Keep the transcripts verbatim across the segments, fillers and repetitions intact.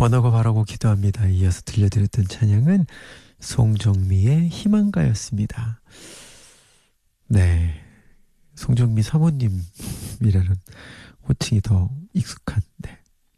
원어가 바라고 기도합니다. 이어서 들려드렸던 찬양은 송정미의 희망가였습니다. 네, 송정미 사모님이라는 호칭이 더 익숙한. 네.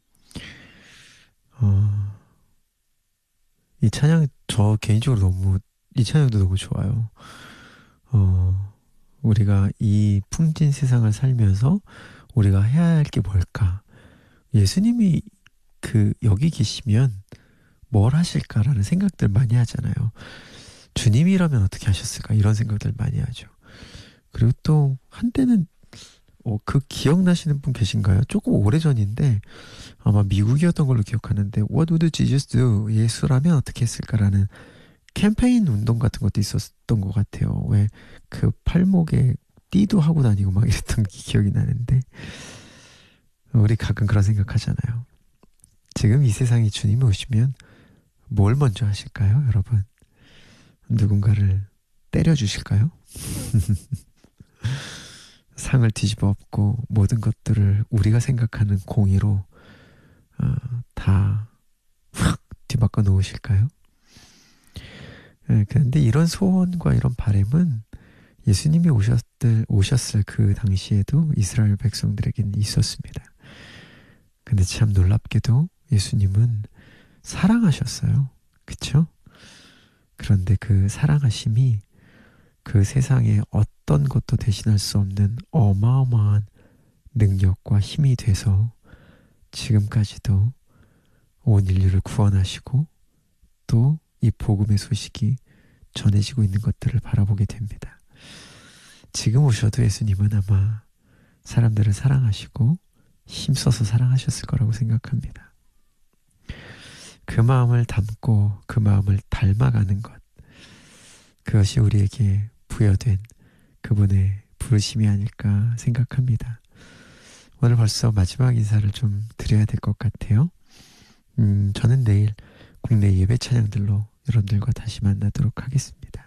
어, 이 찬양 저 개인적으로 너무 이 찬양도 너무 좋아요. 어, 우리가 이 풍진 세상을 살면서 우리가 해야 할 게 뭘까? 예수님이 그 여기 계시면 뭘 하실까라는 생각들 많이 하잖아요. 주님이라면 어떻게 하셨을까? 이런 생각들 많이 하죠. 그리고 또 한때는 어, 그 기억나시는 분 계신가요? 조금 오래전인데 아마 미국이었던 걸로 기억하는데 What would Jesus do? 예수라면 어떻게 했을까라는 캠페인 운동 같은 것도 있었던 것 같아요. 왜 그 팔목에 띠도 하고 다니고 막 이랬던 게 기억이 나는데 우리 가끔 그런 생각하잖아요. 지금 이 세상에 주님이 오시면 뭘 먼저 하실까요, 여러분? 누군가를 때려주실까요? 상을 뒤집어 엎고 모든 것들을 우리가 생각하는 공의로 어, 다 확 뒤바꿔 놓으실까요? 네, 그런데 이런 소원과 이런 바람은 예수님이 오셨을, 오셨을 그 당시에도 이스라엘 백성들에게는 있었습니다. 근데 참 놀랍게도 예수님은 사랑하셨어요. 그쵸? 그런데 그 사랑하심이 그 세상에 어떤 것도 대신할 수 없는 어마어마한 능력과 힘이 돼서 지금까지도 온 인류를 구원하시고 또 이 복음의 소식이 전해지고 있는 것들을 바라보게 됩니다. 지금 오셔도 예수님은 아마 사람들을 사랑하시고 힘써서 사랑하셨을 거라고 생각합니다. 그 마음을 담고 그 마음을 닮아가는 것, 그것이 우리에게 부여된 그분의 부르심이 아닐까 생각합니다. 오늘 벌써 마지막 인사를 좀 드려야 될 것 같아요. 음, 저는 내일 국내 예배 찬양들로 여러분들과 다시 만나도록 하겠습니다.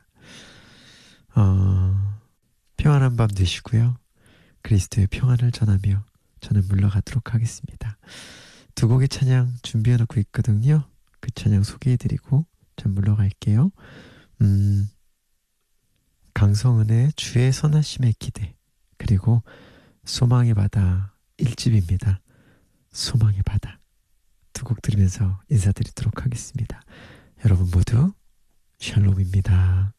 어, 평안한 밤 되시고요. 그리스도의 평안을 전하며 저는 물러가도록 하겠습니다. 두 곡의 찬양 준비해놓고 있거든요. 그 찬양 소개해드리고 전 물러갈게요. 음, 강성은의 주의 선하심의 기대, 그리고 소망의 바다 일 집입니다. 소망의 바다. 두 곡 들으면서 인사드리도록 하겠습니다. 여러분 모두 샬롬입니다.